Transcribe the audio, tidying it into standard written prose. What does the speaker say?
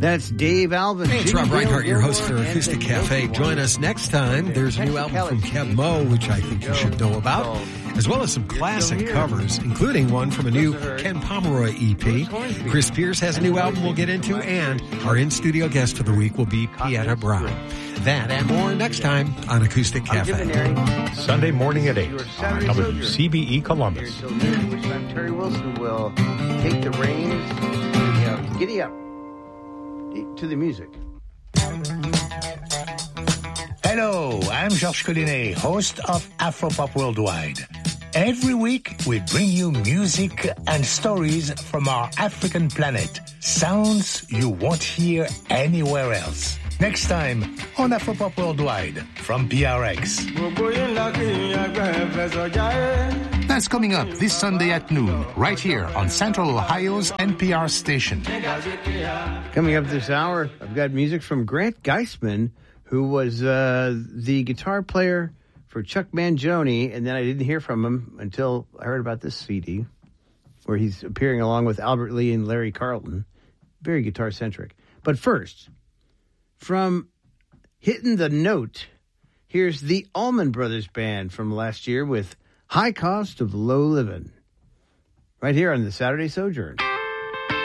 That's Dave Alvin. Hey, it's Rob Reinhardt, your host for Acoustic Cafe. Join us next time. There's a new album from Kev Mo, which I think you should know about, as well as some classic covers, including one from a new Ken Pomeroy EP. Chris Pierce has a new album we'll get into, and our in-studio guest for the week will be Pieta Brown. That and more next time on Acoustic Cafe. Sunday morning at 8 on WCBE Columbus. Which time Terry Wilson will take the reins. Giddy up to the music. Hello, I'm Georges Collinet, host of Afropop Worldwide. Every week, we bring you music and stories from our African planet. Sounds you won't hear anywhere else. Next time on Afropop Worldwide from PRX. That's coming up this Sunday at noon, right here on Central Ohio's NPR station. Coming up this hour, I've got music from Grant Geisman, who was the guitar player for Chuck Mangione, and then I didn't hear from him until I heard about this CD, where he's appearing along with Albert Lee and Larry Carlton. Very guitar-centric. But first, from Hitting the Note, here's the Allman Brothers Band from last year with High Cost of Low Livin', right here on the Saturday Sojourn.